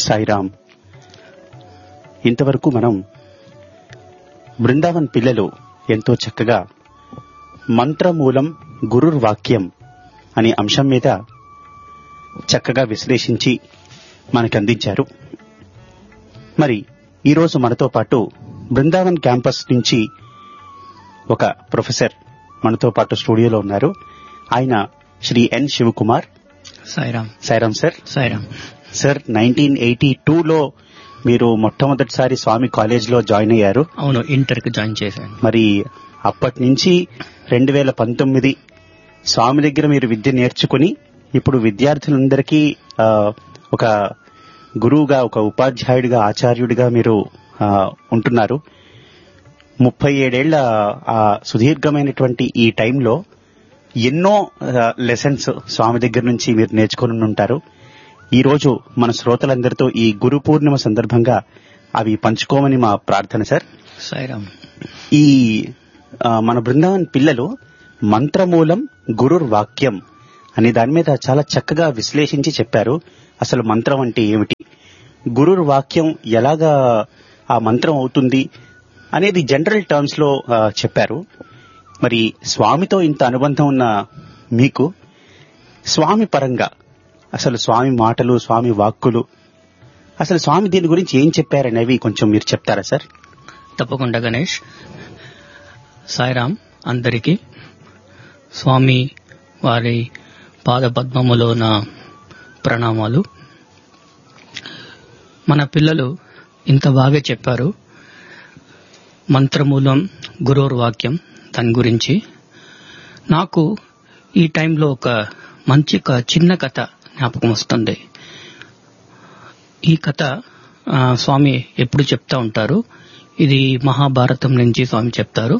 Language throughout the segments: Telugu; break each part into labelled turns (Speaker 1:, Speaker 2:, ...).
Speaker 1: సాయిరామ్. ఇంతవరకు మనం బృందావన్ పిల్లలు ఎంతో చక్కగా మంత్రమూలం గురుర్వాక్యం అనే అంశం మీద చక్కగా విశ్లేషించి మనకు అందించారు. మరి ఈరోజు మనతో పాటు బృందావన్ క్యాంపస్ నుంచి ఒక ప్రొఫెసర్ మనతో పాటు స్టూడియోలో ఉన్నారు. ఆయన శ్రీ ఎన్ శివకుమార్.
Speaker 2: సాయిరామ్.
Speaker 1: సాయిరామ్ సార్.
Speaker 2: సాయిరామ్
Speaker 1: సార్, 1982లో మీరు మొట్టమొదటిసారి స్వామి కాలేజ్లో జాయిన్ అయ్యారు.
Speaker 2: అవును, ఇంటర్కి జాయిన్ చేశాను.
Speaker 1: మరి అప్పటి నుంచి 2019 స్వామి దగ్గర మీరు విద్య నేర్చుకుని ఇప్పుడు విద్యార్థులందరికీ ఒక గురువుగా, ఒక ఉపాధ్యాయుడిగా, ఆచార్యుడిగా మీరు ఉంటున్నారు. 37 ఏళ్ల సుదీర్ఘమైనటువంటి ఈ టైంలో ఎన్నో లెసన్స్ స్వామి దగ్గర నుంచి మీరు నేర్చుకుని ఉంటారు. ఈ రోజు మన శ్రోతలందరితో ఈ గురు పూర్ణిమ సందర్భంగా అవి పంచుకోమని మా ప్రార్థన సార్.
Speaker 2: సాయిరామ్.
Speaker 1: ఈ మన బృందావన్ పిల్లలు మంత్రమూలం గురుర్వాక్యం అనే దాని మీద చాలా చక్కగా విశ్లేషించి చెప్పారు. అసలు మంత్రం అంటే ఏమిటి, గురుర్వాక్యం ఎలాగా ఆ మంత్రం అవుతుంది అనేది జనరల్ టర్మ్స్ లో చెప్పారు. మరి స్వామితో ఇంత అనుబంధం ఉన్న మీకు స్వామి పరంగా అసలు స్వామి మాటలు, స్వామి వాక్కులు, అసలు స్వామి దీని గురించి ఏం చెప్పారనేవి కొంచెం మీరు చెప్తారా సార్?
Speaker 2: తప్పకుండా గణేష్. సాయిరామ్ అందరికీ. స్వామి వారి పాద పద్మములో నా ప్రణామాలు. మన పిల్లలు ఇంత బాగా చెప్పారు. మంత్రమూలం గురుర్వాక్యం దాని గురించి. నాకు ఈ టైంలో ఒక మంచి చిన్న కథ జ్ఞాపకం వస్తుంది. ఈ కథ స్వామి ఎప్పుడు చెప్తా ఉంటారు. ఇది మహాభారతం నుంచి స్వామి చెప్తారు.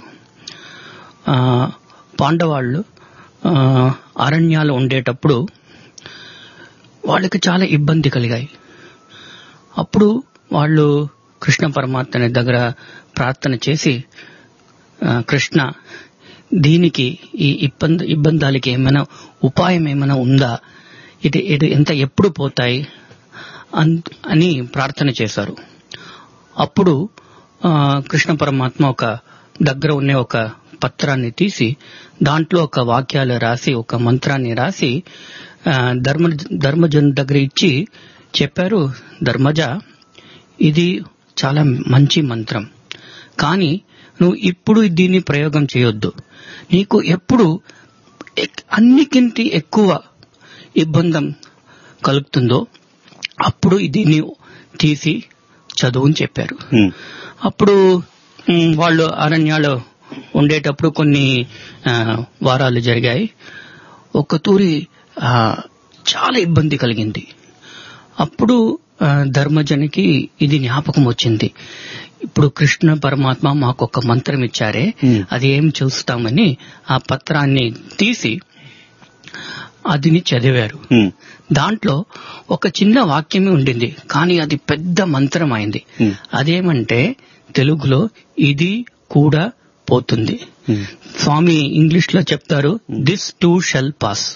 Speaker 2: పాండవాళ్ళు అరణ్యాలు ఉండేటప్పుడు వాళ్ళకి చాలా ఇబ్బంది కలిగాయి. అప్పుడు వాళ్ళు కృష్ణ పరమాత్మ దగ్గర ప్రార్థన చేసి, కృష్ణ దీనికి ఈ ఇబ్బందాలకి ఏమైనా ఉపాయం ఏమైనా ఉందా, ఇది ఎంత ఎప్పుడు పోతాయి అని ప్రార్థన చేశారు. అప్పుడు కృష్ణ పరమాత్మ ఒక దగ్గర ఉన్న ఒక పత్రాన్ని తీసి దాంట్లో ఒక వాక్యాలు రాసి, ఒక మంత్రాన్ని రాసి ధర్మజన్ దగ్గర ఇచ్చి చెప్పారు, ధర్మజ ఇది చాలా మంచి మంత్రం, కానీ నువ్వు ఇప్పుడు దీన్ని ప్రయోగం చేయొద్దు. నీకు ఎప్పుడు అన్నికింటి ఎక్కువ ఇబ్బంది కలుగుతుందో అప్పుడు దీన్ని తీసి చదువుని చెప్పారు. అప్పుడు వాళ్ళు అరణ్యాలు ఉండేటప్పుడు కొన్ని వారాలు జరిగాయి. ఒక తూరి చాలా ఇబ్బంది కలిగింది. అప్పుడు ధర్మజనికి ఇది జ్ఞాపకం వచ్చింది. ఇప్పుడు కృష్ణ పరమాత్మ మాకు ఒక మంత్రం ఇచ్చారే, అది ఏం చూస్తామని ఆ పత్రాన్ని తీసి అదిని చదివారు. దాంట్లో ఒక చిన్న వాక్యమే ఉండింది, కానీ అది పెద్ద మంత్రం అయింది. అదేమంటే తెలుగులో ఇది కూడా పోతుంది. స్వామి ఇంగ్లీష్ లో చెప్తారు, దిస్ టూ షెల్ పాస్.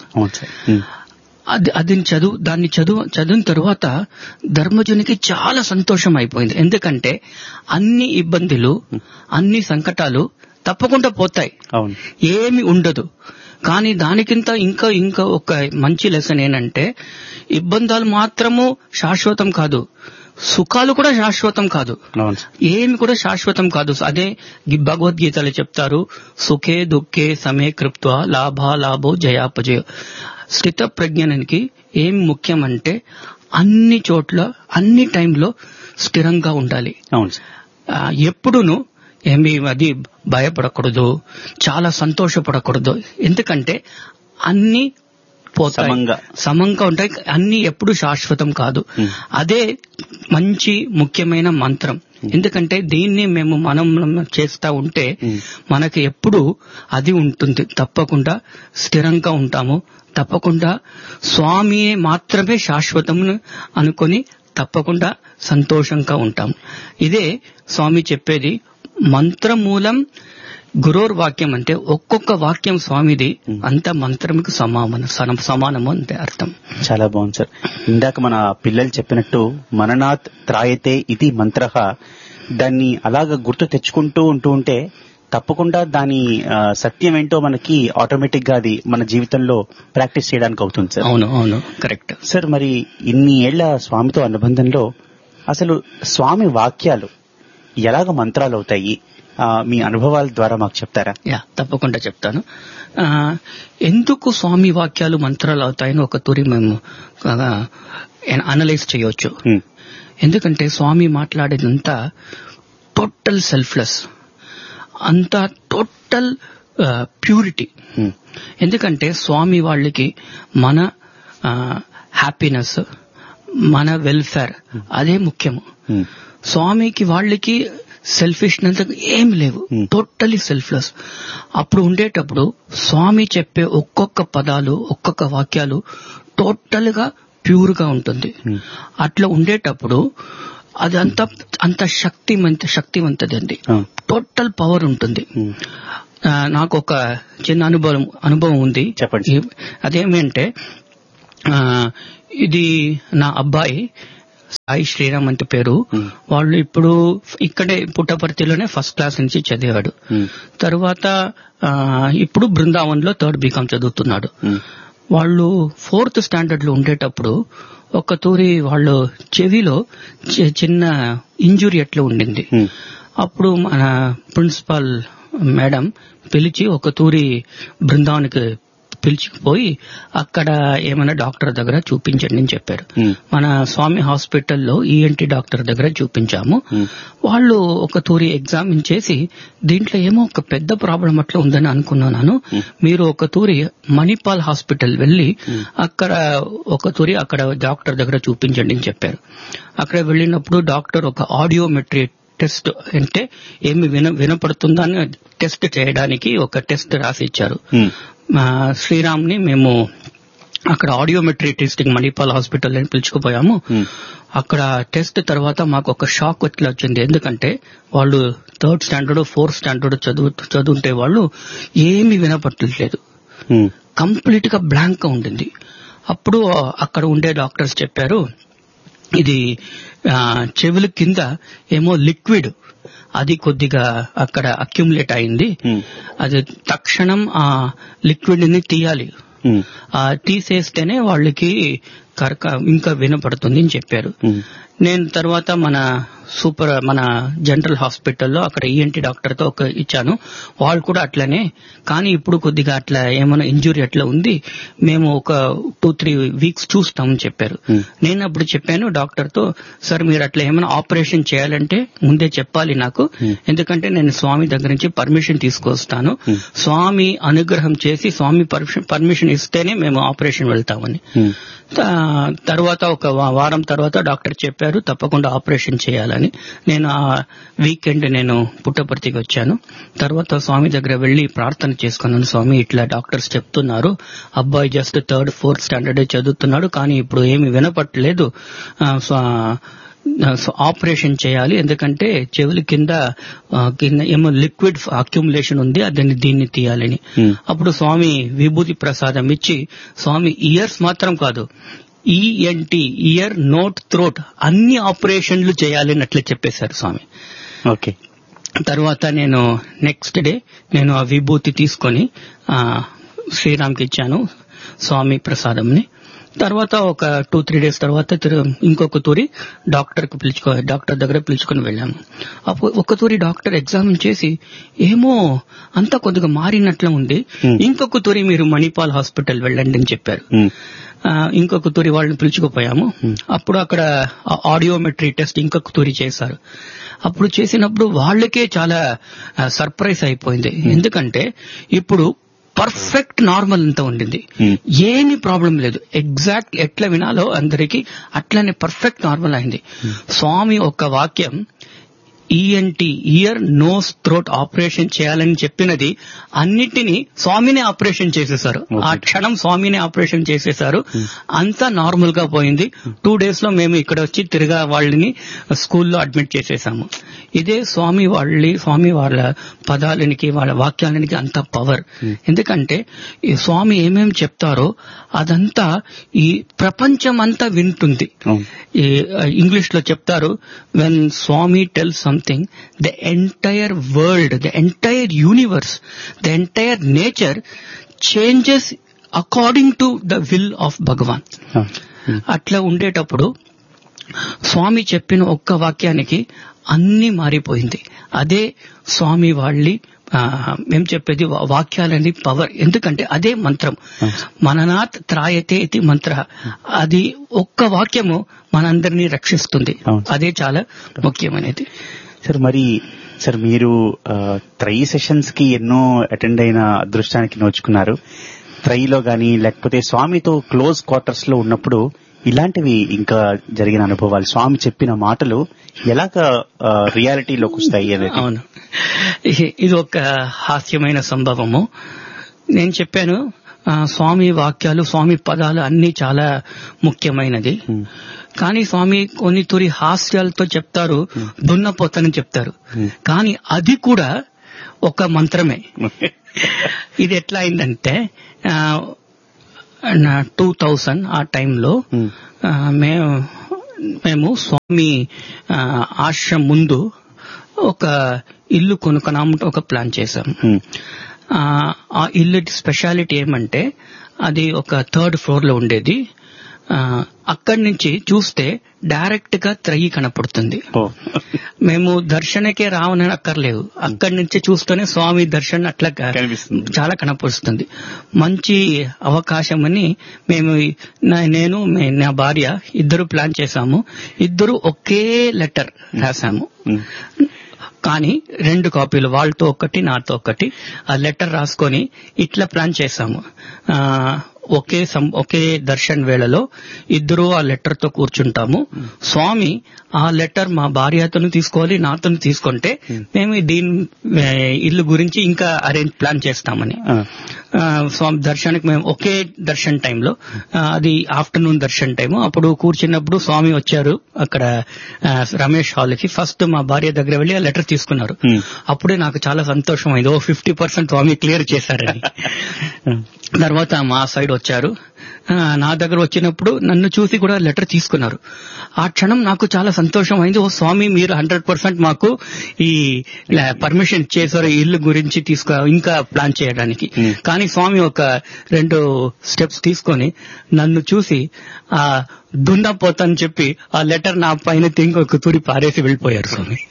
Speaker 2: దాన్ని చదివిన తరువాత ధర్మజునికి చాలా సంతోషం అయిపోయింది. ఎందుకంటే అన్ని ఇబ్బందులు, అన్ని సంకటాలు తప్పకుండా పోతాయి, ఏమి ఉండదు. కానీ దానికింత ఇంకా ఒక మంచి లెసన్ ఏంటంటే, ఇబ్బందాలు మాత్రము శాశ్వతం కాదు, సుఖాలు కూడా శాశ్వతం కాదు, ఏమి కూడా శాశ్వతం కాదు. అదే భగవద్గీతలో చెప్తారు, సుఖే దుఃఖే సమే కృప్త్వా లాభో జయాపజయ. స్థిత ప్రజ్ఞానికి ఏం ముఖ్యమంటే అన్ని చోట్ల అన్ని టైంలో స్థిరంగా ఉండాలి. ఎప్పుడును ఏమి అది భయపడకూడదు, చాలా సంతోషపడకూడదు. ఎందుకంటే అన్ని పోతాయి, సమంగా ఉంటాయి, అన్ని ఎప్పుడు శాశ్వతం కాదు. అదే మంచి ముఖ్యమైన మంత్రం. ఎందుకంటే దీన్ని మనం చేస్తా ఉంటే మనకి ఎప్పుడు అది ఉంటుంది, తప్పకుండా స్థిరంగా ఉంటాము, తప్పకుండా స్వామి మాత్రమే శాశ్వతం అనుకొని తప్పకుండా సంతోషంగా ఉంటాం. ఇదే స్వామి చెప్పేది, మంత్రమూలం గురోర్ వాక్యం అంటే ఒక్కొక్క వాక్యం స్వామిది అంత మంత్రంకి సమానము అంటే అర్థం.
Speaker 1: చాలా బాగుంది సార్. ఇందాక మన పిల్లలు చెప్పినట్టు మననాత్ త్రాయతే ఇది మంత్రః, దాన్ని అలాగా గుర్తు తెచ్చుకుంటూ ఉంటే తప్పకుండా దాని సత్యం ఏంటో మనకి ఆటోమేటిక్ గా అది మన జీవితంలో ప్రాక్టీస్ చేయడానికి అవుతుంది సార్.
Speaker 2: అవును, కరెక్ట్
Speaker 1: సార్. మరి ఇన్ని ఏళ్ల స్వామితో అనుబంధంలో అసలు స్వామి వాక్యాలు ఎలాగ మంత్రాలు అవుతాయి, మీ అనుభవాల ద్వారా మాకు చెప్తారా?
Speaker 2: తప్పకుండా చెప్తాను. ఎందుకు స్వామి వాక్యాలు మంత్రాలు అవుతాయని ఒక తూరి మేము అనలైజ్ చేయొచ్చు. ఎందుకంటే స్వామి మాట్లాడేదంతా టోటల్ సెల్ఫ్లెస్, అంతా టోటల్ ప్యూరిటీ. ఎందుకంటే స్వామి వాళ్ళకి మన హ్యాపీనెస్, మన వెల్ఫేర్ అదే ముఖ్యము. స్వామికి వాళ్ళకి సెల్ఫిష్నెస్ ఏం లేవు, టోటలీ సెల్ఫ్లెస్. అప్పుడు ఉండేటప్పుడు స్వామి చెప్పే ఒక్కొక్క పదాలు, ఒక్కొక్క వాక్యాలు టోటల్ గా ప్యూర్ గా ఉంటుంది. అట్లా ఉండేటప్పుడు అది అంత శక్తివంతదండి, టోటల్ పవర్ ఉంటుంది. నాకు ఒక చిన్న అనుభవం ఉంది,
Speaker 1: చెప్పండి.
Speaker 2: అదేమంటే ఇది నా అబ్బాయి సాయి శ్రీరామ్ అంటే పేరు. వాళ్ళు ఇప్పుడు ఇక్కడే పుట్టపర్తిలోనే ఫస్ట్ క్లాస్ నుంచి చదివాడు. తర్వాత ఇప్పుడు బృందావన్ లో 3rd BCom చదువుతున్నాడు. వాళ్ళు 4th స్టాండర్డ్ లో ఉండేటప్పుడు ఒక తూరి వాళ్ళు చెవిలో చిన్న ఇంజురీ ఎట్లా ఉండింది. అప్పుడు మన ప్రిన్సిపాల్ మేడం పిలిచి ఒక తూరి బృందావన్కి పిలిచిపోయి అక్కడ ఏమైనా డాక్టర్ దగ్గర చూపించండి అని చెప్పారు. మన స్వామి హాస్పిటల్లో ఈఎన్టీ డాక్టర్ దగ్గర చూపించాము. వాళ్ళు ఒక తూరి ఎగ్జామిన్ చేసి దీంట్లో ఏమో ఒక పెద్ద ప్రాబ్లం అట్లా ఉందని అనుకున్నాను. మీరు ఒక తూరి మణిపాల్ హాస్పిటల్ వెళ్లి అక్కడ ఒక తూరి అక్కడ డాక్టర్ దగ్గర చూపించండి అని చెప్పారు. అక్కడ వెళ్ళినప్పుడు డాక్టర్ ఒక ఆడియోమెట్రీ టెస్ట్ అంటే ఏమి వినపడుతుందా అని టెస్ట్ చేయడానికి ఒక టెస్ట్ రాసి ఇచ్చారు. శ్రీరామ్ ని మేము అక్కడ ఆడియోమెట్రీ టెస్టింగ్ మణిపాల్ హాస్పిటల్ అని పిలుచుకుపోయాము. అక్కడ టెస్ట్ తర్వాత మాకు ఒక షాక్ ఎట్లా వచ్చింది. ఎందుకంటే వాళ్ళు 3rd స్టాండర్డ్ 4th స్టాండర్డ్ చదువుంటే వాళ్ళు ఏమీ వినపట్టలేదు, కంప్లీట్ గా బ్లాంక్ గా ఉండింది. అప్పుడు అక్కడ ఉండే డాక్టర్స్ చెప్పారు, ఇది చెవుల కింద ఏమో లిక్విడ్ అది కొద్దిగా అక్కడ అక్యుములేట్ అయింది, అది తక్షణం ఆ లిక్విడ్ ని తీయాలి, తీసేస్తేనే వాళ్ళకి ఇంకా వినపడుతుంది అని చెప్పారు. నేను తర్వాత మన జనరల్ హాస్పిటల్లో అక్కడ ఈఎన్టీ డాక్టర్ తో ఒక ఇచ్చాను. వాళ్ళు కూడా అట్లనే, కానీ ఇప్పుడు కొద్దిగా అట్లా ఏమైనా ఇంజురీ అట్లా ఉంది, మేము ఒక 2-3 వీక్స్ చూస్తామని చెప్పారు. నేను అప్పుడు చెప్పాను డాక్టర్ తో, సార్ మీరు అట్లా ఏమైనా ఆపరేషన్ చేయాలంటే ముందే చెప్పాలి నాకు, ఎందుకంటే నేను స్వామి దగ్గర నుంచి పర్మిషన్ తీసుకొస్తాను, స్వామి అనుగ్రహం చేసి స్వామి పర్మిషన్ ఇస్తేనే మేము ఆపరేషన్ వెళ్తామని. తర్వాత ఒక వారం తర్వాత డాక్టర్ చెప్పారు తప్పకుండా ఆపరేషన్ చేయాలని. నేను ఆ వీకెండ్ నేను పుట్టపర్తికి వచ్చాను. తర్వాత స్వామి దగ్గర వెళ్లి ప్రార్థన చేసుకున్నాను. స్వామి ఇట్లా డాక్టర్స్ చెప్తున్నారు, అబ్బాయి జస్ట్ 3rd 4th స్టాండర్డ్ చదువుతున్నాడు, కానీ ఇప్పుడు ఏమి వినపట్టలేదు, ఆపరేషన్ చేయాలి, ఎందుకంటే చెవుల కింద ఏమో లిక్విడ్ అక్యుములేషన్ ఉంది, దీన్ని తీయాలని. అప్పుడు స్వామి విభూతి ప్రసాదం ఇచ్చి, స్వామి ఇయర్స్ మాత్రం కాదు, ఈఎన్టీ ఇయర్ నోట్ థ్రోట్ అన్ని ఆపరేషన్లు చేయాలని అట్లా చెప్పేశారు స్వామి.
Speaker 1: ఓకే.
Speaker 2: తర్వాత నేను నెక్స్ట్ డే నేను ఆ విభూతి తీసుకొని శ్రీరామ్కి ఇచ్చాను స్వామి ప్రసాదంని. తర్వాత ఒక 2-3 డేస్ తర్వాత ఇంకొక తూరి డాక్టర్ దగ్గర పిలుచుకొని వెళ్ళాము. అప్పుడు ఒక తూరి డాక్టర్ ఎగ్జామిన్ చేసి ఏమో అంతా కొద్దిగా మారినట్లు ఉంది, ఇంకొక తూరి మీరు మణిపాల్ హాస్పిటల్ వెళ్ళండి అని చెప్పారు. ఇంకొక తూరి వాళ్ళని పిలుచుకుపోయాము. అప్పుడు అక్కడ ఆడియోమెట్రీ టెస్ట్ ఇంకొక తూరి చేశారు. అప్పుడు చేసినప్పుడు వాళ్ళకే చాలా సర్ప్రైజ్ అయిపోయింది, ఎందుకంటే ఇప్పుడు పర్ఫెక్ట్ నార్మల్ అంతా ఉండింది, ఏమి ప్రాబ్లం లేదు, ఎగ్జాక్ట్ ఎట్లా వినాలో అందరికీ అట్లనే పర్ఫెక్ట్ నార్మల్ అయింది. స్వామి ఒక వాక్యం ENT year nose throat operation చేయాలని చెప్పినది అన్నిటినీ స్వామినే ఆపరేషన్ చేసేశారు. ఆ క్షణం స్వామినే ఆపరేషన్ చేసేశారు. అంతా నార్మల్ గా పోయింది. 2 days లో మేము ఇక్కడ వచ్చి తిరిగా వాళ్ళని స్కూల్లో అడ్మిట్ చేసేసాము. ఇదే స్వామి వాళ్ళ పదాలనికి వాళ్ళ వాక్యాలనికి అంత పవర్. ఎందుకంటే ఈ స్వామి ఏమేమి చెప్తారో అదంతా ఈ ప్రపంచం అంతా వింటుంది. ఇంగ్లీష్ లో చెప్తారు, when Swamy tell something, the entire world, the entire universe, the entire nature changes according to the will of భగవాన్. అట్లా ఉండేటప్పుడు స్వామి చెప్పిన ఒక్క వాక్యానికి అన్ని మారిపోయింది. అదే స్వామి మేము చెప్పేది వాక్యాలని పవర్. ఎందుకంటే అదే మంత్రం, మననాత్ త్రాయతే ఇది మంత్ర. అది ఒక్క వాక్యము మనందరినీ రక్షిస్తుంది. అదే చాలా ముఖ్యమైనది.
Speaker 1: సార్ మీరు త్రయీ సెషన్స్ కి ఎన్నో అటెండ్ అయిన అదృష్టానికి నోచుకున్నారు. త్రయీలో గానీ లేకపోతే స్వామితో క్లోజ్ క్వార్టర్స్ లో ఉన్నప్పుడు ఇలాంటివి ఇంకా జరిగిన అనుభవాలు, స్వామి చెప్పిన మాటలు ఎలాగ రియాలిటీలోకి వస్తాయి అనేది?
Speaker 2: అవును, ఇది ఒక హాస్యమైన సంభవము. నేను చెప్పాను, స్వామి వాక్యాలు, స్వామి పదాలు అన్ని చాలా ముఖ్యమైనది. కానీ స్వామి కొన్ని తొలి హాస్యాలతో చెప్తారు, దున్నపోతని చెప్తారు. కానీ అది కూడా ఒక మంత్రమే. ఇది ఎట్లా అయిందంటే 2000 ఆ టైంలో మేము స్వామి ఆశ్రమం ముందు ఒక ఇల్లు కొనుక్కున్నామంటే ఒక ప్లాన్ చేశాం. ఆ ఇల్లు స్పెషాలిటీ ఏమంటే అది ఒక 3rd floor లో ఉండేది. అక్కడి నుంచి చూస్తే డైరెక్ట్ గా త్రయీ కనపడుతుంది. మేము దర్శనకే రావనని అక్కర్లేదు, అక్కడి నుంచి చూస్తూనే స్వామి దర్శనం అట్లా చాలా కనపడుతుంది. మంచి అవకాశం అని నేను నా భార్య ఇద్దరు ప్లాన్ చేశాము. ఇద్దరు ఒకే లెటర్ రాశాము. కానీ 2 కాపీలు, వాళ్ళతో ఒకటి నాతో ఒకటి. ఆ లెటర్ రాసుకొని ఇట్లా ప్లాన్ చేశాము. ఒకే దర్శన్ వేళలో ఇద్దరు ఆ లెటర్ తో కూర్చుంటాము. స్వామి ఆ లెటర్ మా భార్యతో తీసుకోవాలి, నాతో తీసుకుంటే మేము దీని ఇల్లు గురించి ఇంకా ప్లాన్ చేస్తామని. స్వామి దర్శనకి మేము ఒకే దర్శన్ టైంలో, అది ఆఫ్టర్నూన్ దర్శన్ టైము. అప్పుడు కూర్చున్నప్పుడు స్వామి వచ్చారు అక్కడ రమేష్ హాల్ కి. ఫస్ట్ మా భార్య దగ్గర వెళ్లి ఆ లెటర్ తీసుకున్నారు. అప్పుడే నాకు చాలా సంతోషం అయింది, 50% స్వామి క్లియర్ చేశారని. తర్వాత మా సైడ్ వచ్చారు, నా దగ్గర వచ్చినప్పుడు నన్ను చూసి కూడా లెటర్ తీసుకున్నారు. ఆ క్షణం నాకు చాలా సంతోషం అయింది. స్వామి మీరు 100% మాకు ఈ పర్మిషన్ చేశారు ఇల్లు గురించి ఇంకా ప్లాన్ చేయడానికి. కానీ స్వామి ఒక 2 steps తీసుకొని నన్ను చూసి ఆ దున్నపోతని చెప్పి ఆ లెటర్ నా పైన ఇంకొక తూరి పారేసి వెళ్ళిపోయారు స్వామి.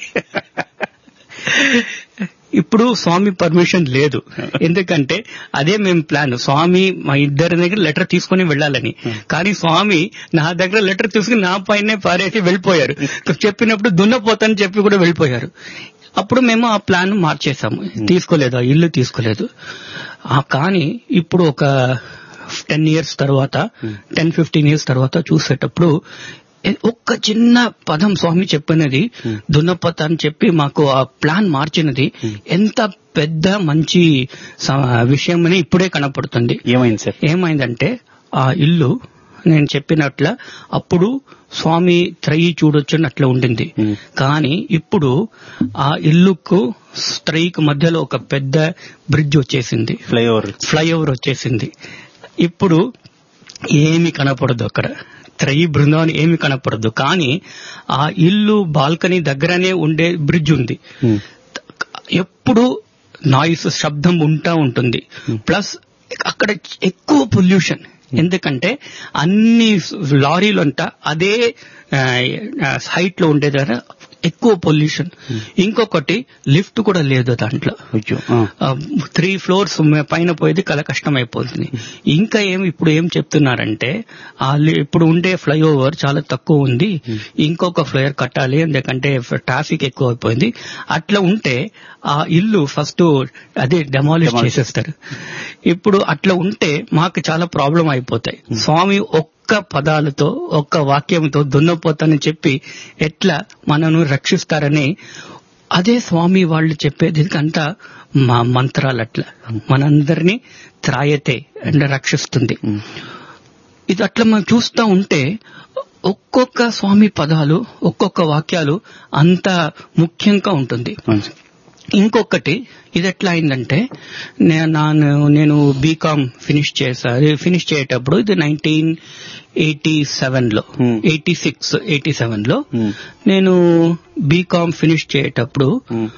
Speaker 2: ఇప్పుడు స్వామి పర్మిషన్ లేదు, ఎందుకంటే అదే మేము ప్లాన్. స్వామి మా ఇద్దరి దగ్గర లెటర్ తీసుకుని వెళ్ళాలని, కానీ స్వామి నా దగ్గర లెటర్ తీసుకుని నా పైనే పారేసి వెళ్ళిపోయారు. చెప్పినప్పుడు దున్నపోతని చెప్పి కూడా వెళ్ళిపోయారు. అప్పుడు మేము ఆ ప్లాన్ మార్చేసాము, తీసుకోలేదు, ఆ ఇల్లు తీసుకోలేదు. కానీ ఇప్పుడు ఒక 10 years తర్వాత, 10-15 years తర్వాత చూసేటప్పుడు ఒక్క చిన్న పదం స్వామి చెప్పినది, దున్నపోత అని చెప్పి మాకు ఆ ప్లాన్ మార్చినది ఎంత పెద్ద మంచి విషయం అని ఇప్పుడే కనపడుతుంది. ఏమైందంటే ఆ ఇల్లు నేను చెప్పినట్ల అప్పుడు స్వామి త్రయీ చూడొచ్చు అట్లా ఉండింది. కానీ ఇప్పుడు ఆ ఇల్లుకు త్రయీకి మధ్యలో ఒక పెద్ద బ్రిడ్జ్ వచ్చేసింది, ఫ్లైఓవర్ వచ్చేసింది. ఇప్పుడు ఏమి కనపడదు, అక్కడ త్రయీ బృందావనం ఏమి కనపడదు. కానీ ఆ ఇల్లు బాల్కనీ దగ్గరనే ఉండే బ్రిడ్జ్ ఉంది. ఎప్పుడు నాయిస్, శబ్దం ఉంటుంది. ప్లస్ అక్కడ ఎక్కువ పొల్యూషన్, ఎందుకంటే అన్ని లారీలంట అదే హైట్ లో ఉండే దగ్గర ఎక్కువ పొల్యూషన్. ఇంకొకటి లిఫ్ట్ కూడా లేదు దాంట్లో, 3 floors పైన పోయేది కల కష్టమైపోతుంది. ఇంకా ఇప్పుడు ఏం చెప్తున్నారంటే ఇప్పుడు ఉండే ఫ్లైఓవర్ చాలా తక్కువ ఉంది, ఇంకొక ఫ్లైఓవర్ కట్టాలి, ఎందుకంటే ట్రాఫిక్ ఎక్కువ అయిపోయింది. అట్లా ఉంటే ఆ ఇల్లు ఫస్ట్ అదే డెమాలిష్ చేసేస్తారు. ఇప్పుడు అట్లా ఉంటే మాకు చాలా ప్రాబ్లం అయిపోతాయి. స్వామి ఒక్క పదాలతో, ఒక్క వాక్యంతో దున్నపోతని చెప్పి ఎట్లా మనను రక్షిస్తారని అదే స్వామి వాళ్ళు చెప్పేది అంతా మా మంత్రాలు అట్లా మనందరినీ త్రాయతే అంటే రక్షిస్తుంది. ఇది అట్లా మనం చూస్తూ ఉంటే ఒక్కొక్క స్వామి పదాలు ఒక్కొక్క వాక్యాలు అంత ముఖ్యంగా ఉంటుంది. ఇంకొకటి ఇది ఎట్లా అయిందంటే నేను బీకామ్ ఫినిష్ చేసేటప్పుడు ఇది 1987 లో నేను బీకామ్ ఫినిష్ చేసేటప్పుడు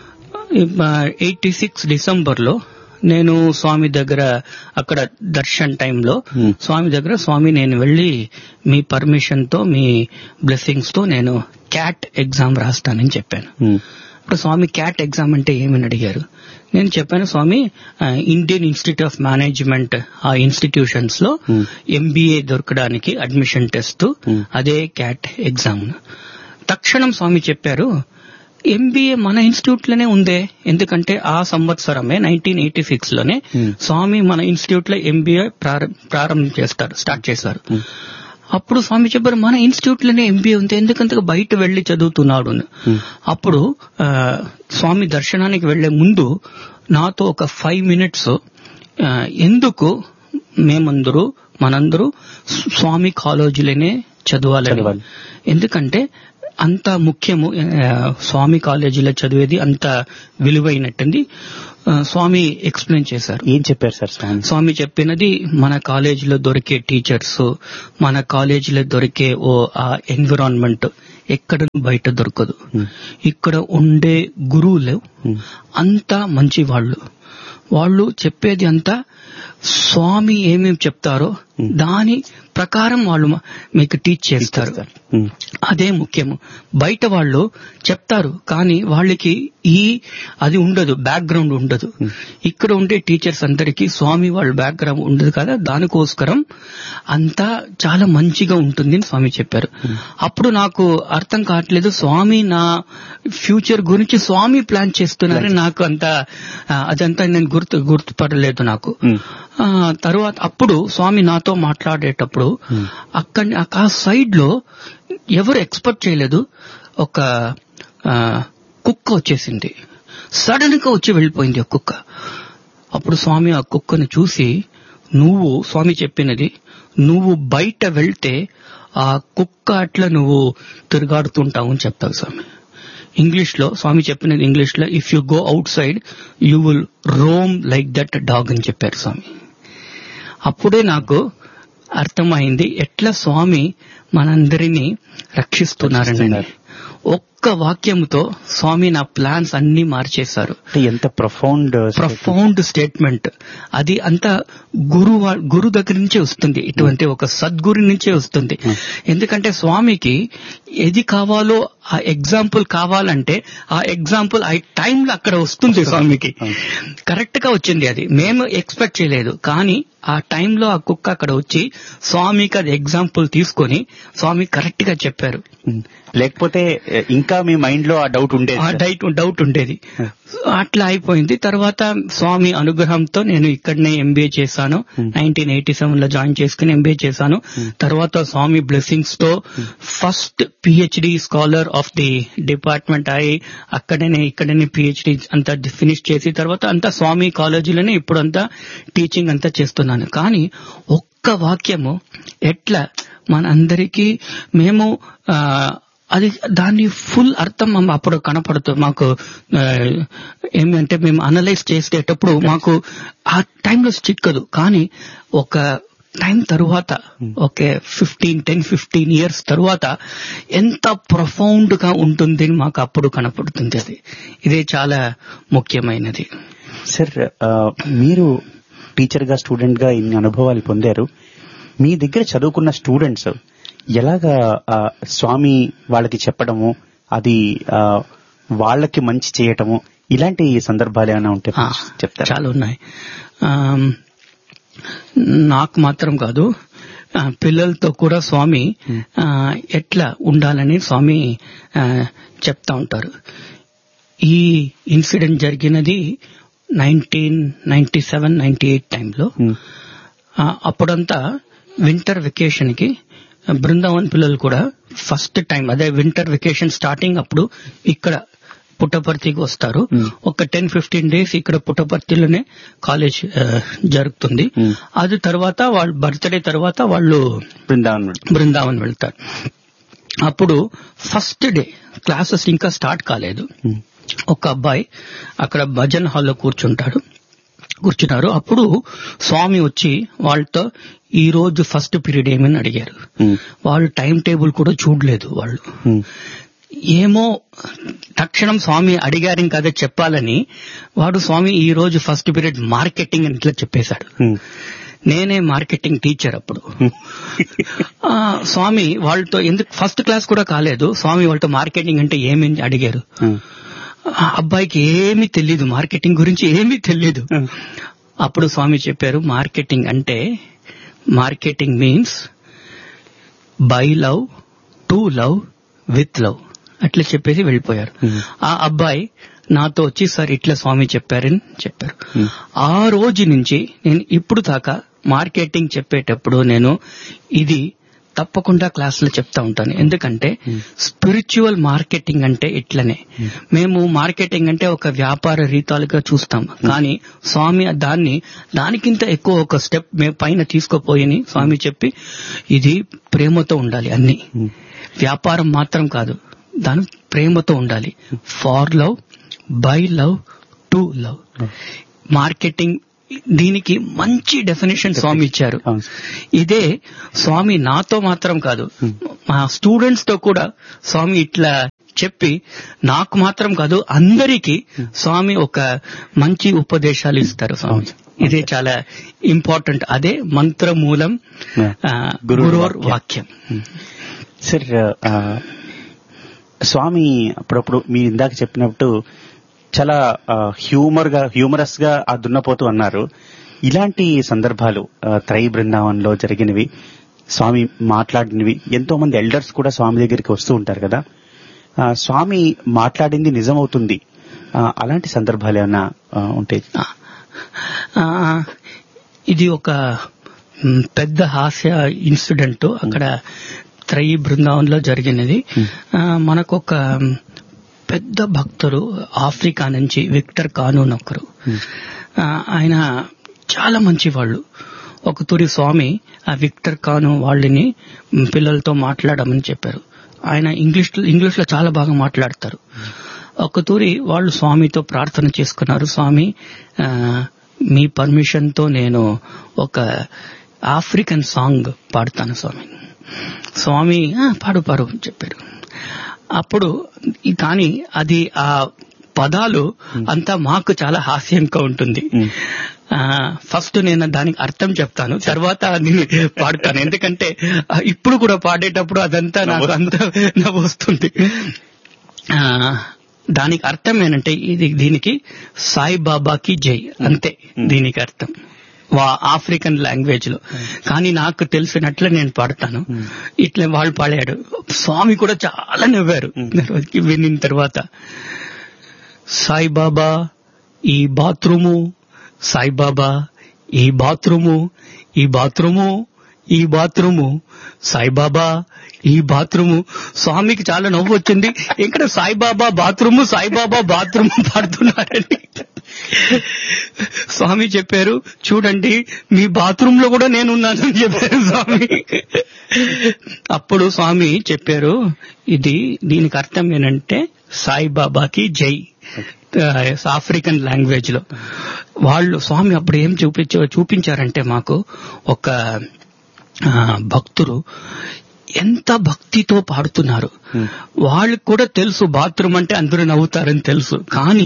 Speaker 2: 86 డిసెంబర్ నేను స్వామి దగ్గర అక్కడ దర్శన్ టైంలో స్వామి దగ్గర స్వామి నేను వెళ్లి మీ పర్మిషన్ తో మీ బ్లెస్సింగ్స్ తో నేను క్యాట్ ఎగ్జామ్ రాస్తానని చెప్పాను. ఇప్పుడు స్వామి క్యాట్ ఎగ్జామ్ అంటే ఏమని అడిగారు. నేను చెప్పాను స్వామి ఇండియన్ ఇన్స్టిట్యూట్ ఆఫ్ మేనేజ్మెంట్ ఆ ఇన్స్టిట్యూషన్స్ లో ఎంబీఏ దొరకడానికి అడ్మిషన్ టెస్ట్ అదే క్యాట్ ఎగ్జామ్. తక్షణం స్వామి చెప్పారు ఎంబీఏ మన ఇన్స్టిట్యూట్ లోనే ఉందే, ఎందుకంటే ఆ సంవత్సరమే 1986 లోనే స్వామి మన ఇన్స్టిట్యూట్ లో ఎంబీఏ స్టార్ట్ చేశారు. అప్పుడు స్వామి చెప్పారు మన ఇన్స్టిట్యూట్ లోనే ఎంబీఏ ఉంది, ఎందుకంటే బయట వెళ్లి చదువుతున్నాడు. అప్పుడు స్వామి దర్శనానికి వెళ్లే ముందు నాతో ఒక 5 minutes ఎందుకు మనందరూ స్వామి కాలేజీలోనే చదవాలి, ఎందుకంటే అంత ముఖ్యము స్వామి కాలేజీలో చదివేది అంత విలువైనట్టుంది స్వామి ఎక్స్ప్లెయిన్ చేశారు.
Speaker 1: ఏం చెప్పారు సార్
Speaker 2: స్వామి చెప్పినది మన కాలేజీలో దొరికే టీచర్స్, మన కాలేజీలో దొరికే ఆ ఎన్విరాన్మెంట్ ఎక్కడ బయట దొరకదు. ఇక్కడ ఉండే గురువులు అంతా మంచి వాళ్ళు చెప్పేది అంతా స్వామి ఏమేమి చెప్తారో దాని ప్రకారం వాళ్ళు మీకు టీచ్ చేస్తారు. అదే ముఖ్యము. బయట వాళ్ళు చెప్తారు కానీ వాళ్ళకి అది ఉండదు, బ్యాక్గ్రౌండ్ ఉండదు. ఇక్కడ ఉండే టీచర్స్ అందరికీ స్వామి వాళ్ళ బ్యాక్గ్రౌండ్ ఉండదు కదా, దానికోసరం అంతా చాలా మంచిగా ఉంటుంది అని స్వామి చెప్పారు. అప్పుడు నాకు అర్థం కావట్లేదు స్వామి నా ఫ్యూచర్ గురించి స్వామి ప్లాన్ చేస్తున్నారని నాకు అదంతా నేను గుర్తుపడలేదు నాకు. తర్వాత అప్పుడు స్వామి నాతో మాట్లాడేటప్పుడు ఆ సైడ్ లో ఎవరు ఎక్స్పెక్ట్ చేయలేదు ఒక కుక్క వచ్చేసింది, సడన్ గా వచ్చి వెళ్ళిపోయింది ఆ కుక్క. అప్పుడు స్వామి ఆ కుక్కను చూసి స్వామి చెప్పినది నువ్వు బయట వెళ్తే ఆ కుక్క అట్లా నువ్వు తిరుగాడుతుంటావు అని చెప్తావు స్వామి. ఇంగ్లీష్ లో స్వామి చెప్పినది ఇంగ్లీష్ లో if you go out side you will Rome like that dog అని చెప్పారు స్వామి. అప్పుడే నాకు అర్థమైంది ఎట్లా స్వామి మనందరినీ రక్షిస్తున్నారని. ఒక్క వాక్యంతో స్వామి నా ప్లాన్స్ అన్ని మార్చేశారు.
Speaker 1: ఎంత ప్రొఫౌండ్
Speaker 2: స్టేట్మెంట్ అది. అంతా గురు దగ్గర నుంచే వస్తుంది, ఇటువంటి ఒక సద్గురు నుంచే వస్తుంది. ఎందుకంటే స్వామికి ఏది కావాలో ఆ ఎగ్జాంపుల్ కావాలంటే ఆ ఎగ్జాంపుల్ ఆ టైంలో అక్కడ వస్తుంది. స్వామికి కరెక్ట్ గా వచ్చింది. అది మేము ఎక్స్పెక్ట్ చేయలేదు, కానీ ఆ టైంలో ఆ కుక్క అక్కడ వచ్చి స్వామికి అది ఎగ్జాంపుల్ తీసుకొని స్వామి కరెక్ట్ గా చెప్పారు.
Speaker 1: లేకపోతే ఇంకా మీ మైండ్ లో ఆ డౌట్ ఉండేది.
Speaker 2: అట్లా అయిపోయింది. తర్వాత స్వామి అనుగ్రహంతో నేను ఇక్కడనే ఎంబీఏ చేశాను. 1987 లో జాయిన్ చేసుకుని ఎంబీఏ చేశాను. తర్వాత స్వామి బ్లెస్సింగ్స్ తో first PhD scholar of the department అయి ఇక్కడనే పిహెచ్డి అంతా ఫినిష్ చేసి తర్వాత అంతా స్వామి కాలేజీలోనే ఇప్పుడంతా టీచింగ్ అంతా చేస్తున్నాను. కానీ ఒక్క వాక్యము ఎట్లా మనందరికీ మేము అది దాని ఫుల్ అర్థం అప్పుడు కనపడుతుంది మాకు. ఏమంటే మేము అనలైజ్ చేసేటప్పుడు మాకు ఆ టైంలో చిక్కదు, కానీ ఒక టైం తరువాత ఒక 10-15 years తరువాత ఎంత ప్రొఫౌండ్ గా ఉంటుంది మాకు అప్పుడు కనపడుతుంది. ఇదే చాలా ముఖ్యమైనది.
Speaker 1: సార్, మీరు టీచర్ గా స్టూడెంట్ గా ఇన్ని అనుభవాలు పొందారు. మీ దగ్గర చదువుకున్న స్టూడెంట్స్ ఎలాగా స్వామి వాళ్ళకి చెప్పడము, అది వాళ్ళకి మంచి చేయటము, ఇలాంటి సందర్భాలు ఏమైనా ఉంటే చెప్తారా?
Speaker 2: చాలా ఉన్నాయి. నాకు మాత్రం కాదు, పిల్లలతో కూడా స్వామి ఎట్లా ఉండాలని స్వామి చెప్తా ఉంటారు. ఈ ఇన్సిడెంట్ జరిగినది 1997-98 టైంలో. అప్పుడంతా వింటర్ వెకేషన్ కి బృందావన్ పిల్లలు కూడా ఫస్ట్ టైం అదే వింటర్ వెకేషన్ స్టార్టింగ్ అప్పుడు ఇక్కడ పుట్టపర్తికి వస్తారు. ఒక 10-15 డేస్ ఇక్కడ పుట్టపర్తిలోనే కాలేజ్ జరుగుతుంది. అది తర్వాత వాళ్ళ బర్త్డే తర్వాత వాళ్ళు బృందావన్ వెళ్తారు. అప్పుడు ఫస్ట్ డే క్లాసెస్ ఇంకా స్టార్ట్ కాలేదు. ఒక అబ్బాయి అక్కడ భజన్ హాల్లో కూర్చున్నారు. అప్పుడు స్వామి వచ్చి వాళ్ళతో ఈ రోజు ఫస్ట్ పీరియడ్ ఏమని అడిగారు. వాళ్ళు టైం టేబుల్ కూడా చూడలేదు. వాళ్ళు ఏమో తక్షణం స్వామి అడిగారు కదా చెప్పాలని వాడు స్వామి ఈ రోజు ఫస్ట్ పీరియడ్ మార్కెటింగ్ అని ఇట్లా చెప్పేశాడు. నేనే మార్కెటింగ్ టీచర్ అప్పుడు. స్వామి వాళ్ళతో ఎందుకు ఫస్ట్ క్లాస్ కూడా కాలేదు, స్వామి వాళ్ళతో మార్కెటింగ్ అంటే ఏమని అడిగారు. అబ్బాయికి ఏమీ తెలీదు, మార్కెటింగ్ గురించి ఏమీ తెలీదు. అప్పుడు స్వామి చెప్పారు, marketing means by love, to love, with love అట్లా చెప్పేసి వెళ్ళిపోయారు. ఆ అబ్బాయి నాతో వచ్చి సార్ ఇట్లా స్వామి చెప్పారని చెప్పారు. ఆ రోజు నుంచి నేను ఇప్పుడు దాకా మార్కెటింగ్ చెప్పేటప్పుడు నేను ఇది తప్పకుండా క్లాసులో చెప్తా ఉంటాను. ఎందుకంటే స్పిరిచువల్ మార్కెటింగ్ అంటే ఇట్లనే. మేము మార్కెటింగ్ అంటే ఒక వ్యాపార రీతాలుగా చూస్తాం, కానీ స్వామి దానికింత ఎక్కువ ఒక స్టెప్ పైన తీసుకుపోయి స్వామి చెప్పి ఇది ప్రేమతో ఉండాలి. అన్ని వ్యాపారం మాత్రం కాదు, దాని ప్రేమతో ఉండాలి. Far love, by love, to love. Marketing దీనికి మంచి డెఫినేషన్ స్వామి ఇచ్చారు. ఇదే స్వామి నాతో మాత్రం కాదు, మా స్టూడెంట్స్ తో కూడా స్వామి ఇట్లా చెప్పి నాకు మాత్రం కాదు అందరికీ స్వామి ఒక మంచి ఉపదేశాలు ఇస్తారు స్వామి. ఇదే చాలా ఇంపార్టెంట్. అదే మంత్రమూలం గురోర్ వాక్యం.
Speaker 1: సార్ స్వామి అప్పుడప్పుడు మీరు ఇందాక చెప్పినట్టు చాలా హ్యూమరస్ గా ఆ దున్నపోతూ అన్నారు. ఇలాంటి సందర్భాలు త్రై బృందావనంలో జరిగినవి, స్వామి మాట్లాడినవి, ఎంతో మంది ఎల్డర్స్ కూడా స్వామి దగ్గరికి వస్తూ ఉంటారు కదా, స్వామి మాట్లాడింది నిజమవుతుంది. అలాంటి సందర్భాలు ఏమైనా ఉంటాయి?
Speaker 2: ఇది ఒక పెద్ద హాస్య ఇన్సిడెంట్ అక్కడ త్రై బృందావనంలో జరిగినది. మనకొక పెద్ద భక్తుడు ఆఫ్రికా నుంచి విక్టర్ కానూన్ ఒకరు. ఆయన చాలా మంచి వాళ్ళు. ఒక తూరి స్వామి ఆ విక్టర్ కానూ వాళ్ళని పిల్లలతో మాట్లాడమని చెప్పారు. ఆయన ఇంగ్లీష్ లో చాలా బాగా మాట్లాడతారు. ఒక తూరి వాళ్ళు స్వామితో ప్రార్థన చేసుకున్నారు. స్వామి మీ పర్మిషన్ తో నేను ఒక ఆఫ్రికన్ సాంగ్ పాడతాను స్వామి. స్వామి పాడు చెప్పారు. అప్పుడు కానీ అది ఆ పదాలు అంతా మాకు చాలా హాస్యంగా ఉంటుంది. ఫస్ట్ నేను దానికి అర్థం చెప్తాను, తర్వాత నేను పాడతాను. ఎందుకంటే ఇప్పుడు కూడా పాడేటప్పుడు అదంతా నాకు అంత నవ్వు వస్తుంది. దానికి అర్థం ఏంటంటే దీనికి సాయిబాబాకి జై, అంతే దీనికి అర్థం ఆఫ్రికన్ లాంగ్వేజ్ లో. కానీ నాకు తెలిసినట్లు నేను పాడతాను. ఇట్లా వాళ్ళు పాడాడు. స్వామి కూడా చాలా నవ్వారు వినిన తర్వాత. సాయిబాబా ఈ బాత్రూము, సాయిబాబా ఈ బాత్రూము, ఈ బాత్రూము, ఈ బాత్రూము, సాయిబాబా ఈ బాత్రూము. స్వామికి చాలా నవ్వు వచ్చింది. ఇక్కడ సాయిబాబా బాత్రూము, సాయిబాబా బాత్రూము పాడుతున్నారని. స్వామి చెప్పారు, చూడండి మీ బాత్రూమ్ లో కూడా నేనున్నానని చెప్పారు స్వామి. అప్పుడు స్వామి చెప్పారు, దీనికి అర్థం ఏంటంటే సాయిబాబాకి జై, ఆఫ్రికన్ లాంగ్వేజ్ లో. వాళ్ళు స్వామి అప్పుడు ఏం చూపించారంటే మాకు ఒక భక్తులు ఎంత భక్తితో పాడుతున్నారు. వాళ్ళకి కూడా తెలుసు బాత్రూమ్ అంటే అందరూ నవ్వుతారని తెలుసు, కానీ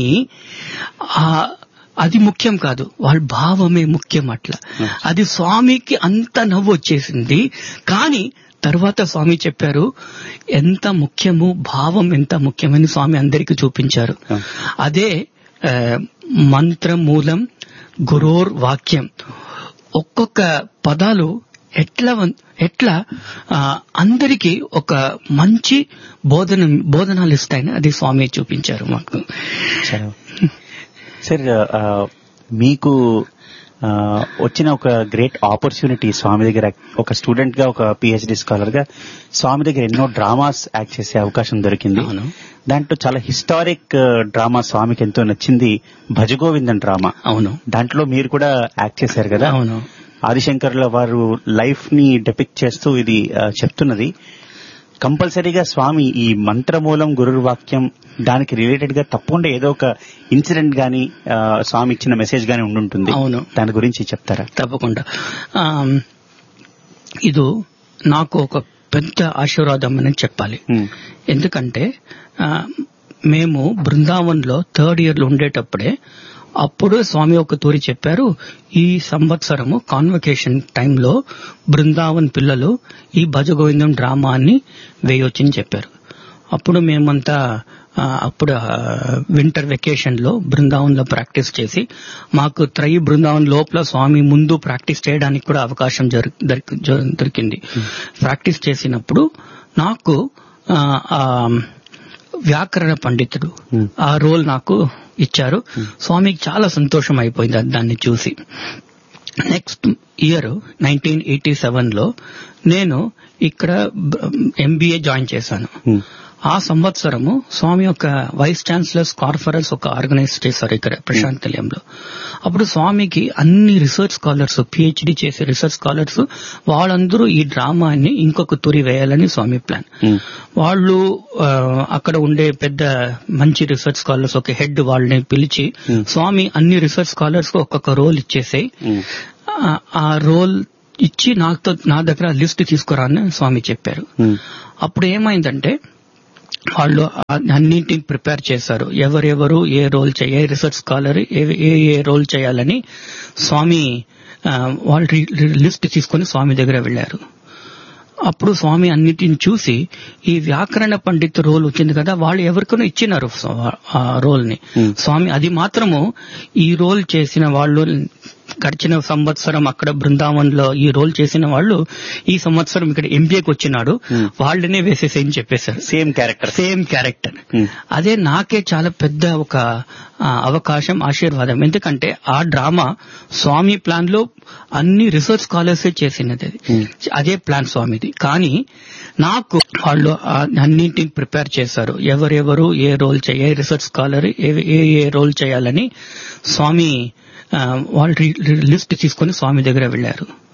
Speaker 2: అది ముఖ్యం కాదు, వాళ్ళ భావమే ముఖ్యం. అట్లా అది స్వామికి అంత నవ్వు వచ్చేసింది. కానీ తర్వాత స్వామి చెప్పారు ఎంత ముఖ్యము, భావం ఎంత ముఖ్యమని స్వామి అందరికీ చూపించారు. అదే మంత్రమూలం గురోర్ వాక్యం. ఒక్కొక్క పదాలు ఎట్లా అందరికీ ఒక మంచి బోధనలు ఇస్తాయని అది స్వామి చూపించారు మాకు.
Speaker 1: సార్ మీకు వచ్చిన ఒక గ్రేట్ ఆపర్చునిటీ స్వామి దగ్గర ఒక స్టూడెంట్ గా, ఒక పిహెచ్డి స్కాలర్ గా స్వామి దగ్గర ఎన్నో డ్రామాస్ యాక్ట్ చేసే అవకాశం దొరికింది. దాంట్లో చాలా హిస్టారిక్ డ్రామా స్వామికి ఎంతో నచ్చింది భజగోవిందం డ్రామా.
Speaker 2: అవును,
Speaker 1: దాంట్లో మీరు కూడా యాక్ట్ చేశారు కదా.
Speaker 2: అవును.
Speaker 1: ఆదిశంకర్ల వారు లైఫ్ ని డెపిక్ట్ చేస్తూ ఇది చెప్తున్నది. కంపల్సరీగా స్వామి ఈ మంత్రమూలం గురుర్వాక్యం దానికి రిలేటెడ్ గా తప్పకుండా ఏదో ఒక ఇన్సిడెంట్ గానీ స్వామి ఇచ్చిన మెసేజ్ గానీ ఉండుంటుంది.
Speaker 2: అవును,
Speaker 1: దాని గురించి చెప్తారా?
Speaker 2: తప్పకుండా. ఇది నాకు ఒక పెద్ద ఆశీర్వాదం అని చెప్పాలి. ఎందుకంటే మేము బృందావన్లో 3rd year లో ఉండేటప్పుడే అప్పుడు స్వామి ఒక తూరి చెప్పారు, ఈ సంవత్సరము కాన్వకేషన్ టైంలో బృందావన్ పిల్లలు ఈ భజగోవిందం డ్రామాని వేయొచ్చని చెప్పారు. అప్పుడు మేమంతా అప్పుడు వింటర్ వెకేషన్ లో బృందావన్ లో ప్రాక్టీస్ చేసి మాకు బృందావన్ లోపల స్వామి ముందు ప్రాక్టీస్ చేయడానికి కూడా అవకాశం దొరికింది. ప్రాక్టీస్ చేసినప్పుడు నాకు వ్యాకరణ పండితుడు ఆ రోల్ నాకు ఇచ్చారు. స్వామికి చాలా సంతోషం అయిపోయింది దాన్ని చూసి. నెక్స్ట్ ఇయర్ 1987లో నేను ఇక్కడ MBA జాయిన్ చేశాను. ఆ సంవత్సరము స్వామి ఒక వైస్ ఛాన్సలర్స్ కాన్ఫరెన్స్ ఒక ఆర్గనైజ్ చేశారు ఇక్కడ ప్రశాంత్ నిలయంలో. అప్పుడు స్వామికి అన్ని రీసెర్చ్ స్కాలర్స్, PhD చేసే రీసెర్చ్ స్కాలర్స్ వాళ్ళందరూ ఈ డ్రామాని ఇంకొక తూరి వేయాలని స్వామి ప్లాన్. వాళ్ళు అక్కడ ఉండే పెద్ద మంచి రీసెర్చ్ స్కాలర్స్ ఒక హెడ్ వాళ్ళని పిలిచి స్వామి అన్ని రీసెర్చ్ స్కాలర్స్ కు ఒక్కొక్క రోల్ ఇచ్చేసాయి, ఆ రోల్ ఇచ్చి నా దగ్గర లిస్ట్ తీసుకురాని స్వామి చెప్పారు. అప్పుడు ఏమైందంటే వాళ్ళు అన్నింటిని ప్రిపేర్ చేశారు, ఎవరెవరు ఏ రోల్ చేయాలి, రీసెర్చ్ స్కాలర్ ఏ రోల్ చేయాలని స్వామి వాళ్ళు లిస్ట్ తీసుకుని స్వామి దగ్గర వెళ్లారు. అప్పుడు స్వామి అన్నిటిని చూసి ఈ వ్యాకరణ పండిత్ రోల్ వచ్చింది కదా, వాళ్ళు ఎవరికైనా ఇచ్చినారు ఆ రోల్ ని. స్వామి అది మాత్రము ఈ రోల్ చేసిన వాళ్ళు గడిచిన సంవత్సరం అక్కడ బృందావన్ లో ఈ రోల్ చేసిన వాళ్ళు ఈ సంవత్సరం ఇక్కడ MBAకి వచ్చినాడు, వాళ్ళనే వేసేసేయని చెప్పేశారు. Same character. అదే నాకే చాలా పెద్ద ఒక అవకాశం, ఆశీర్వాదం. ఎందుకంటే ఆ డ్రామా స్వామి ప్లాన్ లో అన్ని రీసెర్చ్ స్కాలర్సే చేసినది, అదే ప్లాన్ స్వామిది. కానీ నాకు వాళ్ళు అన్నింటిని ప్రిపేర్ చేశారు, ఎవరెవరు ఏ రోల్ చేయాలి, రీసెర్చ్ స్కాలర్ ఏ రోల్ చేయాలని స్వామి వాళ్ళు లిస్ట్ తీసుకుని స్వామి దగ్గర వెళ్లారు.